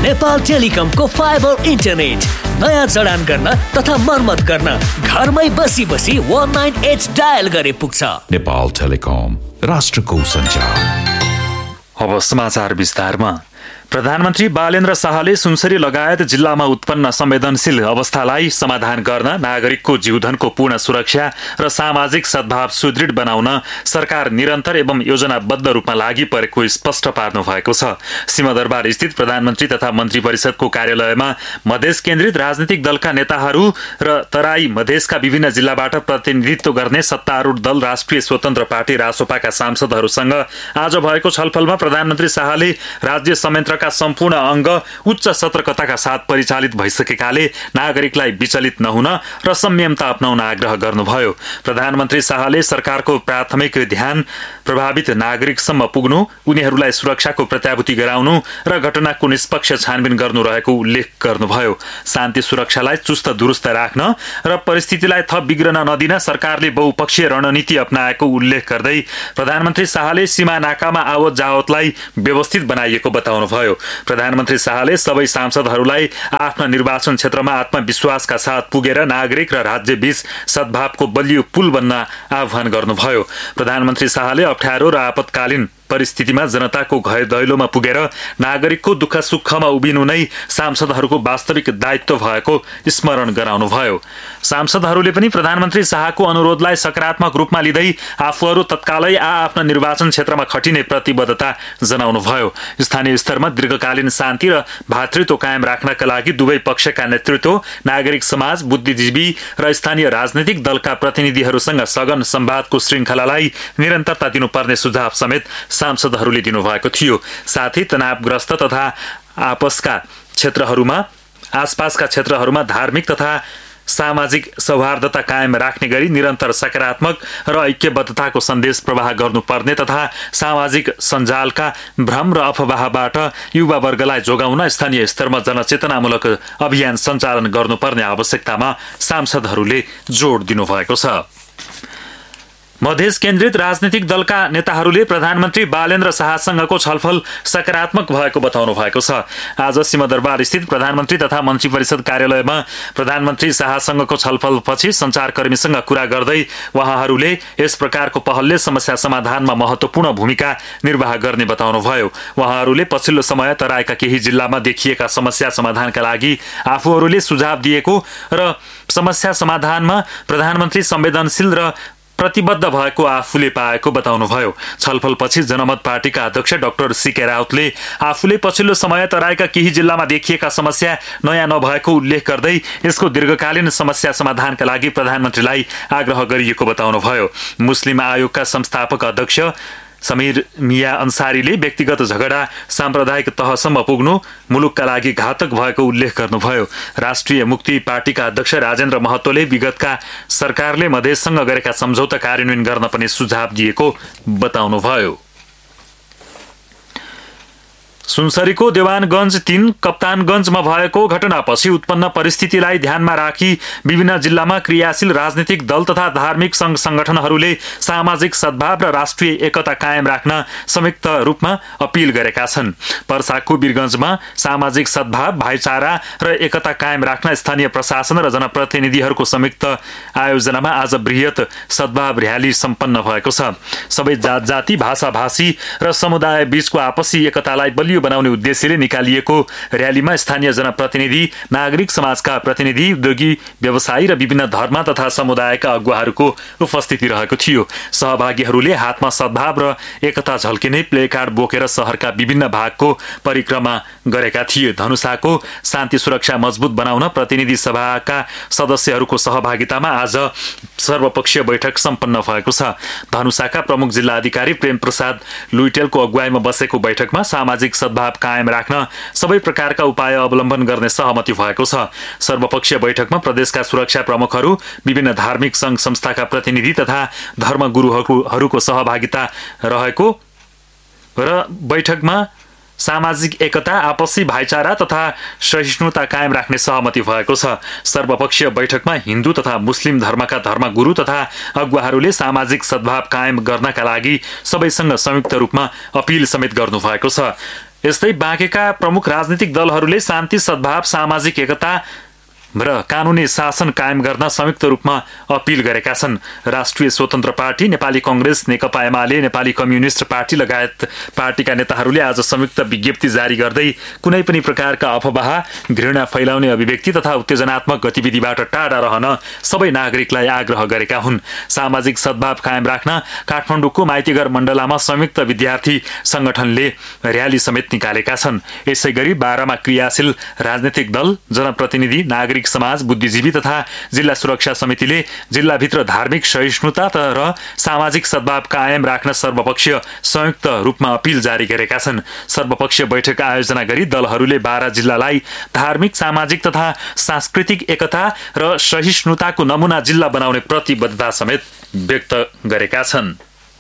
Nepal टेलिकमको fibre internet नयाँ जडान गर्न तथा मर्मत गर्न घरमै बसी 19H डायल गरे पुग्छ। नेपाल टेलिकम, राष्ट्रको सञ्चार। अब समाचार विस्तारमा। प्रधानमन्त्री बालेन्द्र शाहले सुनसरी लगायत जिल्लामा उत्पन्न संवेदनशील अवस्थालाई समाधान गर्न नागरिकको जीवधनको पूर्ण सुरक्षा र सामाजिक सद्भाव सुदृढ बनाउन सरकार निरन्तर एवं योजनाबद्ध रूपमा लागि परेको स्पष्ट पार्नु भएको छ। सिंहदरबार स्थित प्रधानमन्त्री तथा मन्त्री परिषदको कार्यालयमा मधेस केन्द्रित राजनीतिक दलका नेताहरू र तराई मधेसका विभिन्न जिल्लाबाट प्रतिनिधित्व गर्ने सत्तारूढ दल राष्ट्रिय स्वतन्त्र पार्टी रासोपाका सांसदहरूसँग आज भएको छलफलमा प्रधानमन्त्री शाहले राज्य संयन्त्रका सम्पूर्ण अङ्ग उच्च सतर्कताका साथ परिचालित भइसकेकाले नागरिकलाई विचलित नहुन र संयमता अपनाउन आग्रह गर्नुभयो। प्रधानमन्त्री शाहले सरकारको प्राथमिक ध्यान प्रभावित नागरिकसम्म पुग्नु, उनीहरूलाई सुरक्षाको प्रत्याभूति गराउनु र घटनाको निष्पक्ष छानबिन गर्नु रहेको उल्लेख गर्नुभयो। शान्ति सुरक्षालाई चुस्त दुरुस्त राख्न र परिस्थितिलाई थप बिग्रन नदिन सरकारले बहुपक्षीय रणनीति अपनाएको उल्लेख गर्दै प्रधानमन्त्री शाहले सीमा नाकामा आवत जावतलाई व्यवस्थित बनाइएको बताउनुभयो। प्रधानमन्त्री शाहले सबै सांसदहरूलाई आफ्ना निर्वाचन क्षेत्रमा आत्मविश्वासका साथ पुगेर नागरिक र राज्य बीच सद्भावको बलियो पुल बन्न आह्वान गर्नुभयो। प्रधानमन्त्री शाहले अप्ठ्यारो र आपतकालीन परिस्थितिमा जनताको घर दैलोमा पुगेर नागरिकको दुःख सुखमा उभिनु नै सांसदहरूको वास्तविक दायित्व भएको स्मरण गराउनुभयो। सांसदहरूले पनि प्रधानमन्त्री शाहको अनुरोधलाई सकारात्मक रूपमा लिँदै आफूहरू तत्कालै आफ्ना निर्वाचन क्षेत्रमा खटिने प्रतिबद्धता जनाउनुभयो। स्थानीय स्तरमा दीर्घकालीन शान्ति र भातृत्व कायम राख्नका लागि दुवै पक्षका नेतृत्व, नागरिक समाज, बुद्धिजीवी र स्थानीय राजनीतिक दलका प्रतिनिधिहरूसँग सघन संवादको श्रृङ्खलालाई निरन्तरता दिनुपर्ने सुझाव समेत सांसदहरूले दिनुभएको थियो। साथै तनावग्रस्त तथा आसपासका क्षेत्रहरूमा धार्मिक तथा सामाजिक सौहार्दता कायम राख्ने गरी निरन्तर सकारात्मक र ऐक्यबद्धताको सन्देश प्रवाह गर्नुपर्ने तथा सामाजिक सञ्जालका भ्रम र अफवाहबाट युवावर्गलाई जोगाउन स्थानीय स्तरमा जनचेतनामूलक अभियान सञ्चालन गर्नुपर्ने आवश्यकतामा सांसदहरूले जोड दिनुभएको छ। मधेस केन्द्रित राजनीतिक दलका नेताहरूले प्रधानमन्त्री बालेन्द्र शाहसँगको छलफल सकारात्मक भएको बताउनु भएको छ। आज सिंहदरबार स्थित प्रधानमन्त्री तथा मन्त्री परिषद कार्यालयमा प्रधानमन्त्री शाहसँगको छलफलपछि सञ्चारकर्मीसँग कुरा गर्दै उहाँहरूले यस प्रकारको पहलले समस्या समाधानमा महत्त्वपूर्ण भूमिका निर्वाह गर्ने बताउनुभयो। उहाँहरूले पछिल्लो समय तराईका केही जिल्लामा देखिएका समस्या समाधानका लागि आफूहरूले सुझाव दिएको र समस्या समाधानमा प्रधानमन्त्री संवेदनशील र प्रतिबद्ध भएको आफूले पाएको बताउनुभयो। छलफलपछि जनमत पार्टीका अध्यक्ष डाक्टर सीके राउतले आफूले पछिल्लो समय तराईका केही जिल्लामा देखिएका समस्या नयाँ नभएको उल्लेख गर्दै यसको दीर्घकालीन समस्या समाधानका लागि प्रधानमन्त्रीलाई आग्रह गरिएको बताउनुभयो। मुस्लिम आयोगका संस्थापक अध्यक्ष समीर मिया अन्सारीले व्यक्तिगत झगडा साम्प्रदायिक तहसम्म पुग्नु मुलुकका लागि घातक भएको उल्लेख गर्नुभयो। राष्ट्रिय मुक्ति पार्टीका अध्यक्ष राजेन्द्र महतोले विगतका सरकारले मधेससँग गरेका सम्झौता कार्यान्वयन गर्न पनि सुझाव दिएको बताउनुभयो। सुनसरीको देवानगञ्ज 3 कप्तानगञ्जमा भएको घटनापछि उत्पन्न परिस्थितिलाई ध्यानमा राखी विभिन्न जिल्लामा क्रियाशील राजनीतिक दल तथा धार्मिक सङ्घ संगठनहरूले सामाजिक सद्भाव र राष्ट्रिय एकता कायम राख्न संयुक्त रूपमा अपील गरेका छन्। पर्साको वीरगञ्जमा सामाजिक सद्भाव, भाइचारा र एकता कायम राख्न स्थानीय प्रशासन र जनप्रतिनिधिहरूको संयुक्त आयोजनामा आज बृहत सद्भाव र्याली सम्पन्न भएको छ। सबै जात जाति, भाषा भाषी र समुदाय बीचको आपसी एकतालाई बलियो बनाउने उद्देश्यले निकालिएको र्यालीमा स्थानीय जनप्रतिनिधि, नागरिक समाजका प्रतिनिधि, उद्योगी, व्यवसायी र विभिन्न धर्म तथा समुदायका अगुवाहरूको उपस्थिति रहेको थियो। सहभागीहरूले हातमा सद्भाव र एकता झल्किने प्लेकार्ड बोकेर शहरका विभिन्न भागको परिक्रमा गरेका थिए। धनुषाको शान्ति सुरक्षा मजबुत बनाउन प्रतिनिधि सभाका सदस्यहरूको सहभागितामा आज सर्वपक्षीय बैठक सम्पन्न भएको छ। धनुषाका प्रमुख जिल्ला अधिकारी प्रेम प्रसाद लुइटेलको अगुवाईमा बसेको बैठकमा सामाजिक सद्भाव कायम राख्न सबै प्रकारका उपाय अवलम्बन गर्ने सहमति भएको छ। सर्वपक्षीय बैठकमा प्रदेशका सुरक्षा प्रमुखहरू, विभिन्न धार्मिक सङ्घ संस्थाका प्रतिनिधि तथा धर्मगुरुहरूको सहभागिता रहेको र बैठकमा सामाजिक एकता, आपसी भाइचारा तथा सहिष्णुता कायम राख्ने सहमति भएको छ। सर्वपक्षीय बैठकमा हिन्दू तथा मुस्लिम धर्मका धर्मगुरु तथा अगुवाहरूले सामाजिक सद्भाव कायम गर्नका लागि सबैसँग संयुक्त रूपमा अपील समेत गर्नुभएको छ। यस्तै बाँकेका प्रमुख राजनीतिक दलहरूले शान्ति सद्भाव सामाजिक एकता र कानुनी शासन कायम गर्न संयुक्त रूपमा अपिल गरेका छन्। राष्ट्रिय स्वतन्त्र पार्टी, नेपाली कांग्रेस, नेकपा एमाले, नेपाली कम्युनिस्ट पार्टी लगायत पार्टीका नेताहरूले आज संयुक्त विज्ञप्ति जारी गर्दै कुनै पनि प्रकारका अफवाह, घृणा फैलाउने अभिव्यक्ति तथा उत्तेजनात्मक गतिविधिबाट टाढा रहन सबै नागरिकलाई आग्रह गरेका हुन्। सामाजिक सद्भाव कायम राख्न काठमाडौँको माइतीघर मण्डलामा संयुक्त विद्यार्थी संगठनले र्याली समेत निकालेका छन्। यसैगरी 12 मा क्रियाशील राजनीतिक दल, जनप्रतिनिधि, नागरिक समाज, बुद्धिजीवी तथा जिल्ला सुरक्षा समितिले जिल्लाभित्र धार्मिक सहिष्णुता र सामाजिक सद्भाव कायम राख्न सर्वपक्षीय संयुक्त रूपमा अपिल जारी गरेका छन्। सर्वपक्षीय बैठक आयोजना गरी दलहरूले 12 जिल्लालाई धार्मिक, सामाजिक तथा सांस्कृतिक एकता र सहिष्णुताको नमुना जिल्ला बनाउने प्रतिबद्धता समेत व्यक्त गरेका छन्।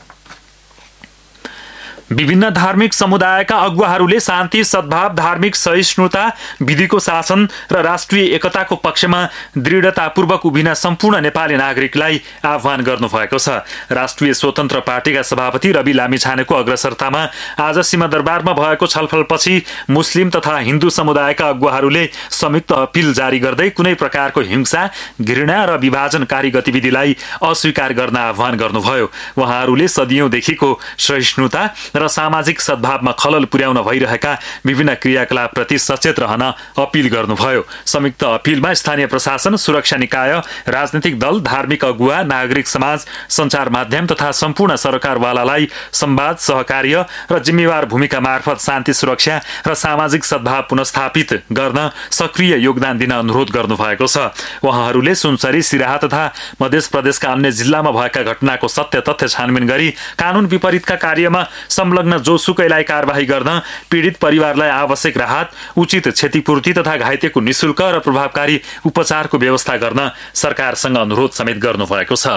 विभिन्न धार्मिक समुदायका अगुवाहरूले शान्ति, सद्भाव, धार्मिक सहिष्णुता, विधिको शासन र राष्ट्रिय एकताको पक्षमा दृढतापूर्वक उभिन सम्पूर्ण नेपाली नागरिकलाई आह्वान गर्नुभएको छ। राष्ट्रिय स्वतन्त्र पार्टीका सभापति रवि लामिछानेको अग्रसरतामा आज सिंहदरबारमा भएको छलफलपछि मुस्लिम तथा हिन्दू समुदायका अगुवाहरूले संयुक्त अपिल जारी गर्दै कुनै प्रकारको हिंसा, घृणा र विभाजनकारी गतिविधिलाई अस्वीकार गर्न आह्वान गर्नुभयो। उहाँहरूले सदियौंदेखिको सहिष्णुता र सामाजिक सद्भावमा खलल पुर्याउन भइरहेका विभिन्न क्रियाकलापप्रति सचेत रहन अपिल गर्नुभयो। संयुक्त अपिलमा स्थानीय प्रशासन, सुरक्षा निकाय, राजनीतिक दल, धार्मिक अगुवा, नागरिक समाज, सञ्चार माध्यम तथा सम्पूर्ण सरकारवालालाई संवाद, सहकार्य र जिम्मेवार भूमिका मार्फत शान्ति, सुरक्षा र सामाजिक सद्भाव पुनस्थापित गर्न सक्रिय योगदान दिन अनुरोध गर्नुभएको छ। उहाँहरूले सुनसरी, सिराहा तथा मध्य प्रदेशका अन्य जिल्लामा भएका घटनाको सत्य तथ्य छानबिन गरी कानून विपरीतका कार्यमा संलग्न जोसुकैलाई कारबाही गर्न, पीडित परिवारलाई आवश्यक राहत, उचित क्षतिपूर्ति तथा घाइतेको निशुल्क र प्रभावकारी उपचारको व्यवस्था गर्न सरकारसँग अनुरोध समेत गर्नुभएको छ।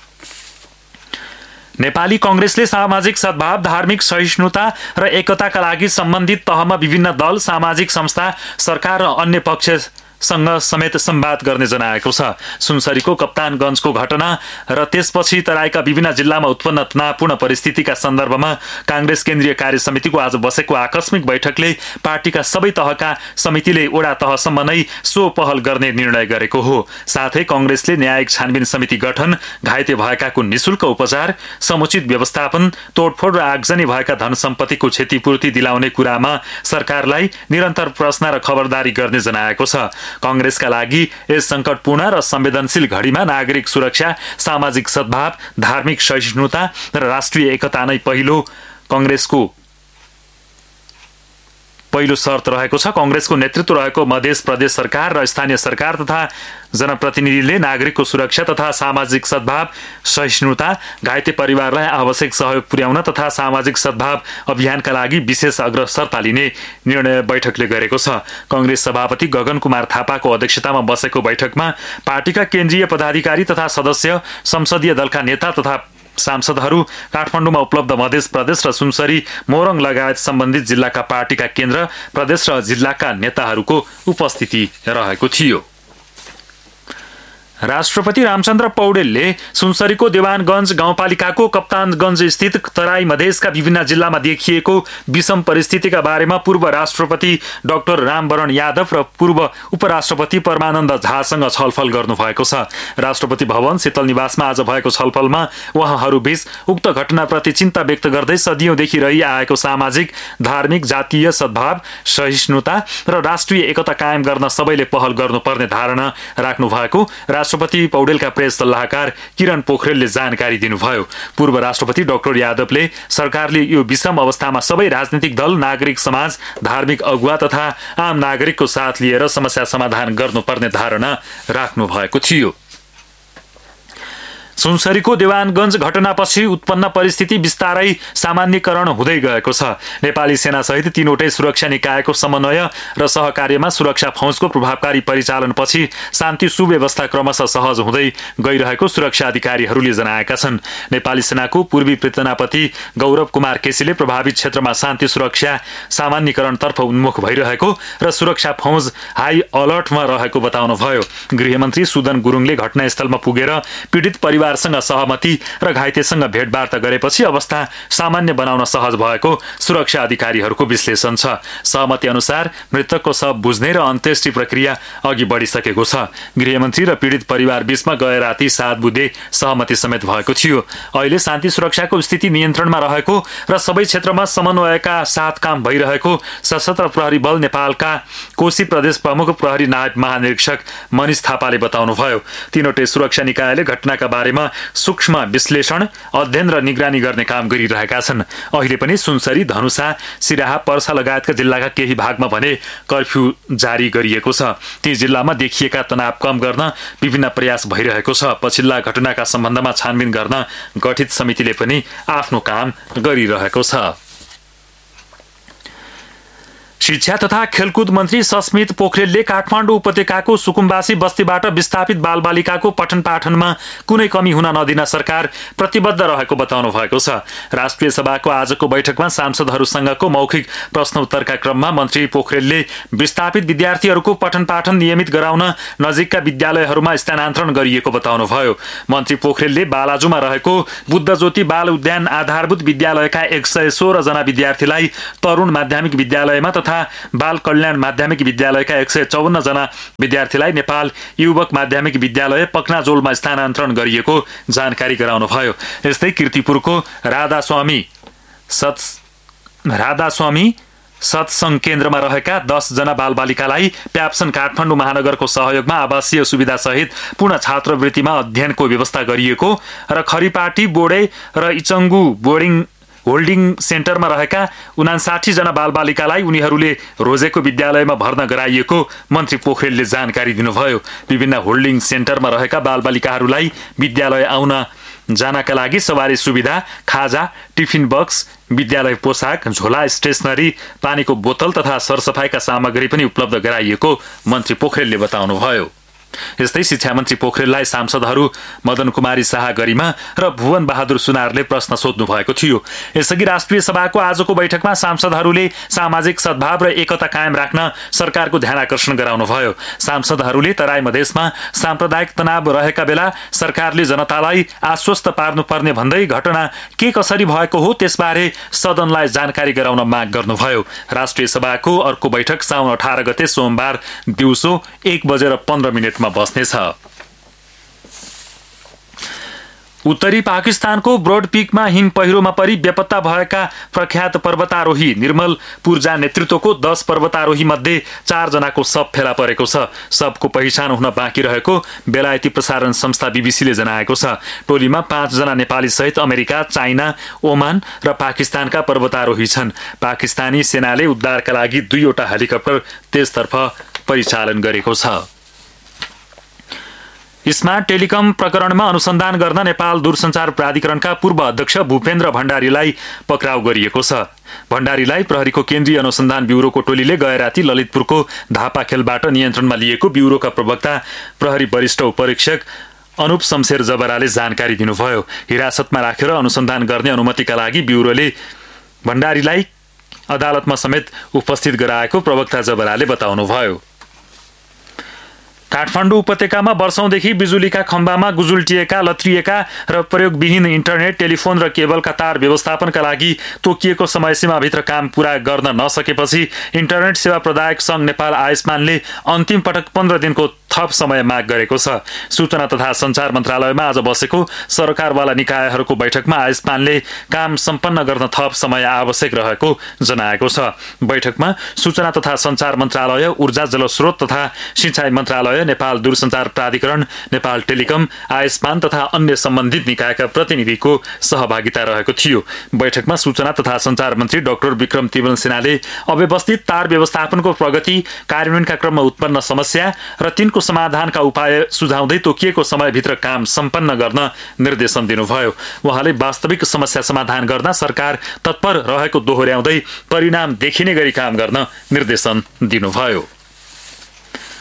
नेपाली कांग्रेसले सामाजिक सद्भाव, धार्मिक सहिष्णुता र एकताका लागि सम्बन्धित तहमा विभिन्न दल, सामाजिक संस्था, सरकार र अन्य पक्ष सँग समेत संवाद गर्ने जनाएको छ। सुनसरीको कप्तानगञ्जको घटना र त्यसपछि तराईका विभिन्न जिल्लामा उत्पन्न तनावपूर्ण परिस्थितिका सन्दर्भमा कांग्रेस केन्द्रीय कार्य समितिको आज बसेको आकस्मिक बैठकले पार्टीका सबै तहका समितिले वडा तहसम्म नै सो पहल गर्ने निर्णय गरेको हो। साथै कांग्रेसले न्यायिक छानबिन समिति गठन, घाइते भएकाको निशुल्क उपचार, समुचित व्यवस्थापन, तोडफोड र आगजनी भएका धन सम्पत्तिको क्षतिपूर्ति दिलाउने कुरामा सरकारलाई निरन्तर प्रश्न र खबरदारी गर्ने जनाएको छ। कांग्रेसका लागि यस संकटपूर्ण र संवेदनशील घडीमा नागरिक सुरक्षा, सामाजिक सद्भाव, धार्मिक सहिष्णुता र राष्ट्रिय एकता नै कांग्रेसको पहिलो शर्त रहेको छ। कांग्रेसको नेतृत्व रहेको मध्य प्रदेश सरकार र स्थानीय सरकार तथा जनप्रतिनिधिले नागरिकको सुरक्षा तथा सामाजिक सद्भाव, सहिष्णुता, घाइते परिवारलाई आवश्यक सहयोग पुर्याउन तथा सामाजिक सद्भाव अभियानका लागि विशेष अग्रसरता लिने निर्णय बैठकले गरेको छ। कांग्रेस सभापति गगन कुमार थापाको अध्यक्षतामा बसेको बैठकमा पार्टीका केन्द्रीय पदाधिकारी तथा सदस्य, संसदीय दलका नेता तथा सांसदहरू, काठमाडौँमा उपलब्ध मध्य प्रदेश र सुनसरी, मोरङ लगायत सम्बन्धित जिल्लाका पार्टीका केन्द्र, प्रदेश र जिल्लाका नेताहरूको उपस्थिति रहेको थियो। राष्ट्रपति रामचन्द्र पौडेलले सुनसरीको देवानगञ्ज गाउँपालिकाको कप्तानगञ्ज स्थित तराई मधेसका विभिन्न जिल्लामा देखिएको विषम परिस्थितिका बारेमा पूर्व राष्ट्रपति डाक्टर रामवरण यादव र पूर्व उपराष्ट्रपति परमानन्द झासँग छलफल गर्नुभएको छ। राष्ट्रपति भवन शीतल निवासमा आज भएको छलफलमा उहाँहरूबीच उक्त घटनाप्रति चिन्ता व्यक्त गर्दै सदियौंदेखि रहिआएको सामाजिक, धार्मिक, जातीय सद्भाव, सहिष्णुता र राष्ट्रिय एकता कायम गर्न सबैले पहल गर्नुपर्ने धारणा राख्नु भएको राष्ट्रपति पौडेलका प्रेस सल्लाहकार किरण पोखरेलले जानकारी दिनुभयो। पूर्व राष्ट्रपति डाक्टर यादवले सरकारले यो विषम अवस्थामा सबै राजनीतिक दल, नागरिक समाज, धार्मिक अगुवा तथा आम नागरिकको साथ लिएर समस्या समाधान गर्नुपर्ने धारणा राख्नु भएको थियो। सुनसरीको देवानगञ्ज घटनापछि उत्पन्न परिस्थिति बिस्तारै सामान्यकरण हुँदै गएको छ। नेपाली सेनासहित 3वटै सुरक्षा निकायको समन्वय र सहकार्यमा सुरक्षा फौजको प्रभावकारी परिचालनपछि शान्ति सुव्यवस्था क्रमशः सहज हुँदै गइरहेको सुरक्षा अधिकारीहरूले जनाएका छन्। नेपाली सेनाको पूर्वी प्रधानपति गौरव कुमार केसीले प्रभावित क्षेत्रमा शान्ति सुरक्षा सामान्यकरणतर्फ उन्मुख भइरहेको र सुरक्षा फौज हाई अलर्टमा रहेको बताउनुभयो। गृहमन्त्री सुदन गुरुङले घटनास्थलमा पुगेर पीडित परिवार परिवारसँग सहमति र घाइतेसँग भेटवार्ता गरेपछि अवस्था सामान्य बनाउन सहज भएको सुरक्षा अधिकारीहरूको विश्लेषण छ। सहमति अनुसार मृतकको शव बुझ्ने र अन्त्येष्टि प्रक्रिया अघि बढिसकेको छ। गृहमन्त्री र पीडित परिवार बीचमा गए राति 7 बुँदे सहमति समेत भएको थियो। अहिले शान्ति सुरक्षाको स्थिति नियन्त्रणमा रहेको र सबै क्षेत्रमा समन्वयका साथ काम भइरहेको सशस्त्र प्रहरी बल नेपालका कोशी प्रदेश प्रमुख प्रहरी नायब महानिरीक्षक मनिष थापाले बताउनुभयो। तीनवटै सुरक्षा निकायले घटनाका बारेमा सूक्ष्म विश्लेषण, अध्ययन र निगरानी गर्ने काम गरिरहेका छन्। अहिले पनि सुनसरी, धनुषा, सिराहा, पर्सा लगायतका जिल्लाका केही भागमा भने कर्फ्यू जारी गरिएको छ। ती जिल्लामा देखिएका तनाव कम गर्न विभिन्न प्रयास भइरहेको छ। पछिल्ला घटनाका सम्बन्धमा छानबिन गर्न गठित समितिले पनि आफ्नो काम गरिरहेको छ। शिक्षा तथा खेलकुद मन्त्री सस्मित पोखरेलले काठमाडौँ उपत्यकाको सुकुम्बासी बस्तीबाट विस्थापित बालबालिकाको पठन पाठनमा कुनै कमी हुन नदिन सरकार प्रतिबद्ध रहेको बताउनु भएको छ। राष्ट्रिय सभाको आजको बैठकमा सांसदहरूसँगको मौखिक प्रश्नोत्तरका क्रममा मन्त्री पोखरेलले विस्थापित विद्यार्थीहरूको पठन पाठन नियमित गराउन नजिकका विद्यालयहरूमा स्थानान्तरण गरिएको बताउनुभयो। मन्त्री पोखरेलले बालाजुमा रहेको बुद्धज्योति बाल उद्यान आधारभूत विद्यालयका 116 जना विद्यार्थीलाई तरुण माध्यमिक विद्यालयमा तथा बाल कल्याण माध्यमिक विद्यालयका 154 जना विद्यार्थीलाई नेपाल युवक माध्यमिक विद्यालय पक्नाजोलमा स्थानान्तरण गरिएको जानकारी गराउनुभयो। यस्तै कीर्तिपुरको राधास्वामी सत्संग केन्द्रमा रहेका 10 जना बालबालिकालाई प्याप्सन काठमाडौँ महानगरको सहयोगमा आवासीय सुविधा सहित पूर्ण छात्रवृत्तिमा अध्ययनको व्यवस्था गरिएको र खरिपाटी बोडे र इचङ्गु बोर्डिङ होल्डिङ सेन्टरमा रहेका 59 जना बालबालिकालाई उनीहरूले रोजेको विद्यालयमा भर्ना गराइएको मन्त्री पोखरेलले जानकारी दिनुभयो। विभिन्न होल्डिङ सेन्टरमा रहेका बालबालिकाहरूलाई विद्यालय आउन जानका लागि सवारी सुविधा, खाजा, टिफिन बक्स, विद्यालय पोसाक, झोला, स्टेसनरी, पानीको बोतल तथा सरसफाइका सामग्री पनि उपलब्ध गराइएको मन्त्री पोखरेलले बताउनुभयो। यस्तै शिक्षा मन्त्री पोखरेललाई सांसदहरू मदन कुमारी शाह गरिमा र भुवन बहादुर सुनारले प्रश्न सोध्नु भएको थियो। यसअघि राष्ट्रिय सभाको आजको बैठकमा सांसदहरूले सामाजिक सद्भाव र एकता कायम राख्न सरकारको ध्यान आकर्षण गराउनुभयो। सांसदहरूले तराई मधेसमा साम्प्रदायिक तनाव रहेका बेला सरकारले जनतालाई आश्वस्त पार्नुपर्ने भन्दै घटना के कसरी भएको हो त्यसबारे सदनलाई जानकारी गराउन माग गर्नुभयो। राष्ट्रिय सभाको अर्को बैठक साउन 18 गते सोमबार दिउँसो 1:15 बस्नेछ। उत्तरी पाकिस्तानको ब्रोड पीकमा हिम पहिरोमा परि बेपत्ता भएका प्रख्यात पर्वतारोही निर्मल पूर्जा नेतृत्वको 10 पर्वतारोही मध्ये 4 जनाको शव फेला परेको छ। शवको पहिचान हुन बाँकी रहेको बेलायती प्रसारण संस्था बीबीसीले जनाएको छ। टोलीमा 5 जना नेपाली सहित अमेरिका, चाइना, ओमान र पाकिस्तानका पर्वतारोही छन्। पाकिस्तानी सेनाले उद्धारका लागि 2 वटा हेलिकप्टर त्यसतर्फ परिचालन गरेको छ। स्मार्ट टेलिकम प्रकरणमा अनुसन्धान गर्न नेपाल दूरसञ्चार प्राधिकरणका पूर्व अध्यक्ष भूपेन्द्र भण्डारीलाई पक्राउ गरिएको छ। भण्डारीलाई प्रहरीको केन्द्रीय अनुसन्धान ब्युरोको टोलीले गए राति ललितपुरको धापाखेलबाट नियन्त्रणमा लिएको ब्युरोका प्रवक्ता प्रहरी वरिष्ठ उपरीक्षक अनुप शमशेर जबराले जानकारी दिनुभयो। हिरासतमा राखेर अनुसन्धान गर्ने अनुमतिका लागि ब्युरोले भण्डारीलाई अदालतमा समेत उपस्थित गराएको प्रवक्ता जबराले बताउनुभयो। काठमाडौँ उपत्यकामा वर्षौंदेखि बिजुलीका खम्बामा गुजुल्टिएका, लत्रिएका र प्रयोगविहीन इन्टरनेट, टेलिफोन र केबलका तार व्यवस्थापनका लागि तोकिएको समयसीमाभित्र काम पूरा गर्न नसकेपछि इन्टरनेट सेवा प्रदायक सङ्घ नेपाल आयुष्मानले अन्तिम पटक 15 दिनको थप समय माग गरेको छ। सूचना तथा सञ्चार मन्त्रालयमा आज बसेको सरकारवाला निकायहरूको बैठकमा आयुष्मानले काम सम्पन्न गर्न थप समय आवश्यक रहेको जनाएको छ। बैठकमा सूचना तथा सञ्चार मन्त्रालय, ऊर्जा जलस्रोत तथा सिँचाइ मन्त्रालय, नेपाल दूरसञ्चार प्राधिकरण, नेपाल टेलिकम, आयुष्मान तथा अन्य सम्बन्धित निकायका प्रतिनिधिको सहभागिता रहेको थियो। बैठकमा सूचना तथा सञ्चार मन्त्री डाक्टर विक्रम तिमल सेनाले अव्यवस्थित तार व्यवस्थापनको प्रगति, कार्यान्वयनका क्रममा उत्पन्न समस्या र तिनको समाधानका उपाय सुझाउँदै तोकिएको समयभित्र काम सम्पन्न गर्न निर्देशन दिनुभयो। उहाँले वास्तविक समस्या समाधान गर्न सरकार तत्पर रहेको दोहोर्याउँदै परिणाम देखिने गरी काम गर्न निर्देशन दिनुभयो।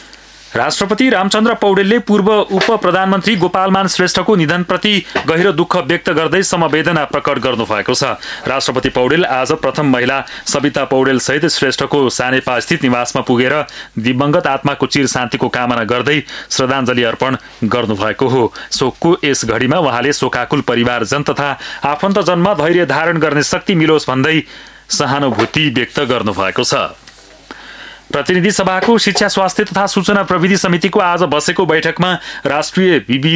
राष्ट्रपति रामचन्द्र पौडेलले पूर्व उप प्रधानमन्त्री गोपालमान श्रेष्ठको निधनप्रति गहिरो दुःख व्यक्त गर्दै समवेदना प्रकट गर्नुभएको छ। राष्ट्रपति पौडेल आज प्रथम महिला सविता पौडेल सहित श्रेष्ठको सानेपास्थित निवासमा पुगेर दिवंगत आत्माको चिर शान्तिको कामना गर्दै श्रद्धाञ्जली अर्पण गर्नुभएको हो। शोकको यस घडीमा उहाँले शोकाकुल परिवारजन तथा आफन्तजनमा धैर्य धारण गर्ने शक्ति मिलोस् भन्दै सहानुभूति व्यक्त गर्नुभएको छ। प्रतिनिधि सभाको शिक्षा स्वास्थ्य तथा सूचना प्रविधि समितिको आज बसेको बैठकमा राष्ट्रिय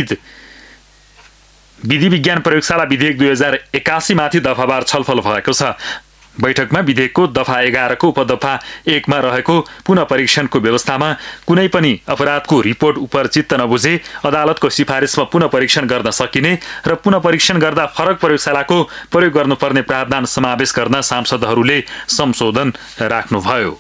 विधि विज्ञान प्रयोगशाला विधेयक 2081 माथि दफावार छलफल भएको छ। बैठकमा विधेयकको दफा 11 को उपदफा 1 मा रहेको पुनः परीक्षणको व्यवस्थामा कुनै पनि अपराधको रिपोर्ट उपर चित्त नबुझे अदालतको सिफारिसमा पुनः परीक्षण गर्न सकिने र पुनः परीक्षण गर्दा फरक प्रयोगशालाको प्रयोग गर्नुपर्ने प्रावधान समावेश गर्न सांसदहरूले संशोधन राख्नुभयो।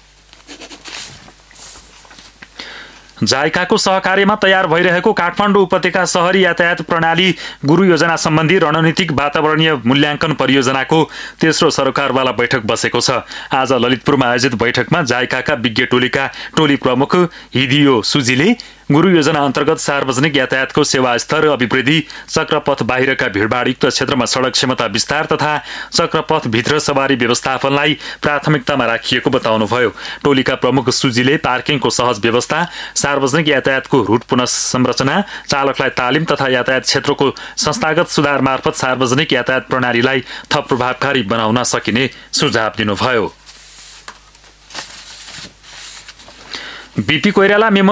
जाइकाको सहकार्यमा तयार भइरहेको काठमाडौँ उपत्यका शहरी यातायात प्रणाली गुरु योजना सम्बन्धी रणनीतिक वातावरणीय मूल्याङ्कन परियोजनाको तेस्रो सरकारवाला बैठक बसेको छ। आज ललितपुरमा आयोजित बैठकमा जाइकाका विज्ञ टोलीका टोली प्रमुख हिदियो सुजीले गुरु योजना अन्तर्गत सार्वजनिक यातायातको सेवा स्तर अभिवृद्धि, चक्रपथ बाहिरका भिडभाडयुक्त क्षेत्रमा सडक क्षमता विस्तार तथा चक्रपथभित्र सवारी व्यवस्थापनलाई प्राथमिकतामा राखिएको बताउनुभयो। टोलीका प्रमुख सुजीले पार्किङको सहज व्यवस्था, सार्वजनिक यातायातको रुट पुनर्संरचना, चालकलाई तालिम तथा यातायात क्षेत्रको संस्थागत सुधार मार्फत सार्वजनिक यातायात प्रणालीलाई थप प्रभावकारी बनाउन सकिने सुझाव दिनुभयो। बीपी कोइराला